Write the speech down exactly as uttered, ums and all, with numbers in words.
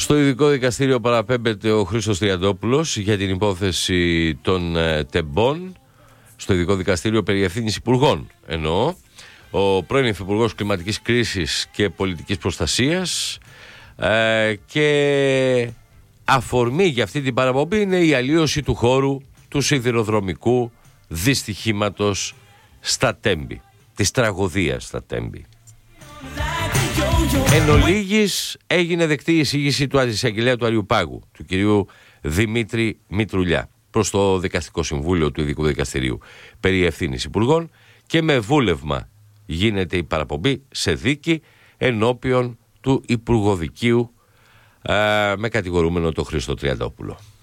Στο ειδικό δικαστήριο παραπέμπεται ο Χρήστος Τριαντόπουλος για την υπόθεση των ε, τεμπών. Στο ειδικό δικαστήριο περί ευθύνης υπουργών εννοώ. Ο πρώην Υφυπουργός Κλιματικής Κρίσης και Πολιτικής Προστασίας ε, και αφορμή για αυτή την παραπομπή είναι η αλλίωση του χώρου του σιδηροδρομικού δυστυχήματος στα Τέμπη, της τραγωδίας στα Τέμπη. Εν ολίγης έγινε δεκτή η εισήγηση του Αντισαγγελέα του Αριουπάγου, του κυρίου Δημήτρη Μητρουλιά, προς το Δικαστικό Συμβούλιο του Ειδικού Δικαστηρίου περί ευθύνης υπουργών και με βούλευμα γίνεται η παραπομπή σε δίκη ενώπιον του Υπουργοδικείου ε, με κατηγορούμενο τον Χρήστο Τριαντόπουλο.